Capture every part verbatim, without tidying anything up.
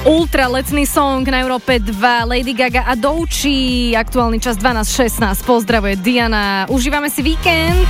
Ultra letný song na Európe dva, Lady Gaga a Doechii, aktuálny čas dvanásť šestnásť, pozdravuje Diana, užívame si víkend.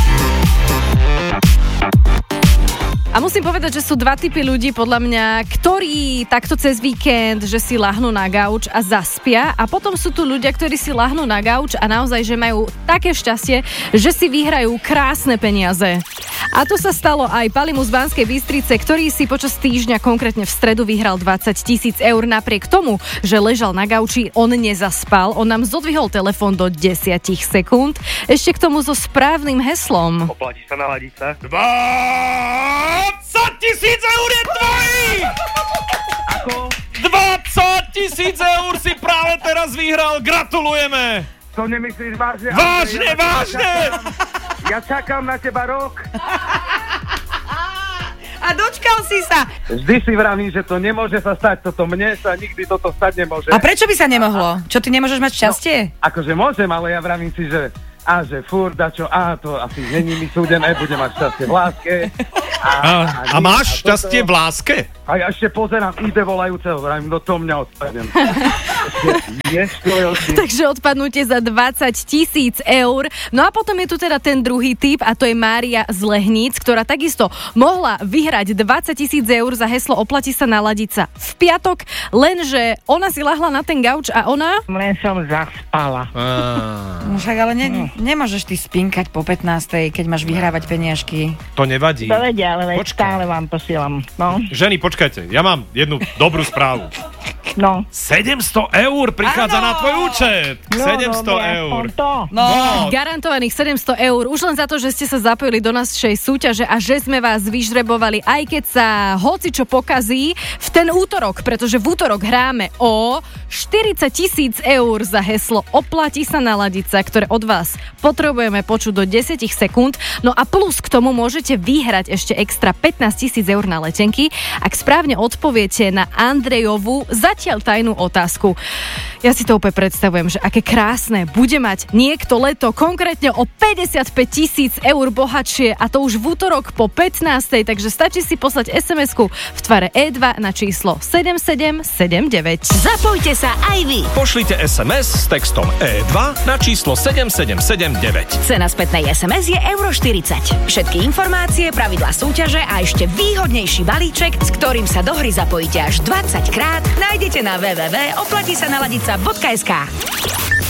A musím povedať, že sú dva typy ľudí podľa mňa, ktorí takto cez víkend, že si lahnú na gauč a zaspia, a potom sú tu ľudia, ktorí si lahnú na gauč a naozaj, že majú také šťastie, že si vyhrajú krásne peniaze. A to sa stalo aj Palimu z Banskej Bystrice, ktorý si počas týždňa, konkrétne v stredu, vyhral dvadsať tisíc eur. Napriek tomu, že ležal na gauči, on nezaspal. On nám zodvihol telefón do desať sekúnd. Ešte k tomu so správnym heslom. Oplatí sa naladiť sa. dvadsať tisíc eur je tvojich! Ako? dvadsať tisíc eur si práve teraz vyhral. Gratulujeme! To nemyslíš vážne? Vážne, ja vážne! Čakám, ja čakám na teba rok. A dočkal si sa. Vždy si vravím, že to nemôže sa stať. Toto mne sa nikdy toto stať nemôže. A prečo by sa nemohlo? Čo, ty nemôžeš mať šťastie? No, akože môžem, ale ja vravím si, že a že furt, a čo, a to asi není mi súdené, budem mať šťastie v láske. A, A, a máš a šťastie v láske? A ja ešte pozerám, ide volajúceho, vravím, no to mňa odpadnem. Takže odpadnutie za dvadsať tisíc eur. No a potom je tu teda ten druhý typ, a to je Mária z Lehníc, ktorá takisto mohla vyhrať dvadsať tisíc eur za heslo Oplatí sa naladiť sa v piatok, lenže ona si lahla na ten gauč a ona... Len som zaspala. Ah. No však ale ne, nemôžeš ty spinkať po pätnástej, keď máš vyhrávať peniažky. To nevadí. To vedia, ale veď Počkaj. stále vám posielam. No, Ženy, počkajte, ja mám jednu dobrú správu. no. sedemsto eur prichádza Áno. na tvoj účet. No, sedemsto dobre, eur. aspoň to. No, Garantovaných sedemsto eur, už len za to, že ste sa zapojili do našej súťaže a že sme vás vyžrebovali, aj keď sa hocičo pokazí v ten útorok, pretože v útorok hráme o štyridsať tisíc eur za heslo Oplatí sa naladiť sa, ktoré od vás potrebujeme počuť do desať sekúnd. No a plus k tomu môžete vyhrať ešte extra pätnásť tisíc eur na letenky, ak správne odpoviete na Andrejovu zatiaľ tajnú otázku. Ja si to úplne predstavujem, že aké krásne bude mať niekto leto konkrétne o päťdesiatpäť tisíc eur bohatšie, a to už v útorok po pätnástej, takže stačí si poslať es em esku v tvare é dva na číslo sedem sedem sedem deväť. Zapojte sa aj vy. Pošlite es em es s textom é dva na číslo sedem sedem sedem deväť. Cena spätnej es em es je euro štyridsať. Všetky informácie, pravidlá súťaže a ešte výhodnejší balíček, s ktorým sa do hry zapojíte až dvadsať krát, nájdete na w w w bodka oplatí sa naladiť sa bodka es ká.